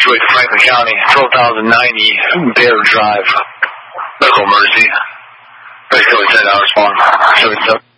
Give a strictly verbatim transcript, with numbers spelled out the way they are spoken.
Situate Franklin County, twelve thousand ninety Bear Drive. Medical emergency. Mexico ten, I respond. seven seven.